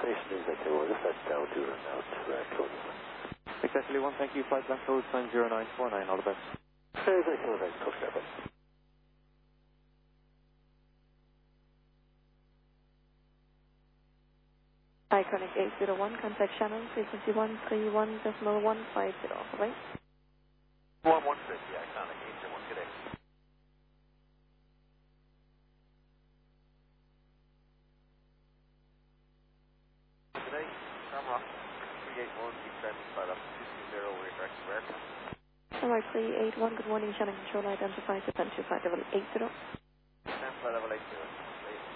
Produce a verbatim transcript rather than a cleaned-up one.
destination is Echo one, this is down to and out to uh, Clovis. Exactly one, thank you, flight black code sign zero nine four nine, all the best. Hey, Echo one, thanks, talk to you. Iconic eight zero one, contact Shannon, frequency one three one point one five zero, right? one one six, yeah, Iconic eight zero one, good day. Today, Shamrock three eight one, keep trending flight up two two zero, we're direct to aircraft. Shamrock three eight one, good morning, Shannon Control, identify descent to flight level eight zero. Descent flight level eight zero.